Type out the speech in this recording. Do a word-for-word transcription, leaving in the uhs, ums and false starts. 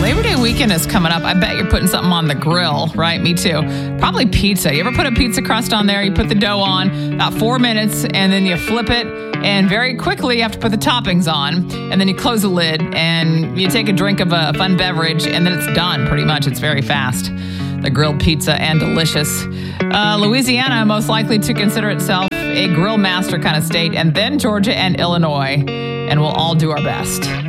Labor Day weekend is coming up. I bet you're putting something on the grill, right? Me too. Probably pizza. You ever put a pizza crust on there? You put the dough on about four minutes and then you flip it. And very quickly, you have to put the toppings on. And then you close the lid and you take a drink of a fun beverage. And then it's done, pretty much. It's very fast. The grilled pizza and delicious. Uh, Louisiana most likely to consider itself a grill master kind of state. And then Georgia and Illinois. And we'll all do our best.